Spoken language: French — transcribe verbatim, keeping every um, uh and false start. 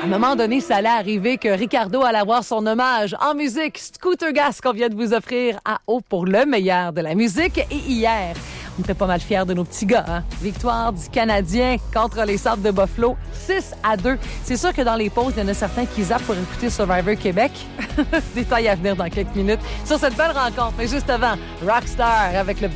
un moment donné, ça allait arriver que Ricardo allait avoir son hommage en musique. Scooter Gas qu'on vient de vous offrir à haut pour le meilleur de la musique. Et hier, on était pas mal fiers de nos petits gars. Hein? Victoire du Canadien contre les Sabres de Buffalo, six à deux. C'est sûr que dans les pauses, il y en a certains qui zappent pour écouter Survivor Québec. Détail à venir dans quelques minutes sur cette belle rencontre. Mais juste avant, Rockstar avec le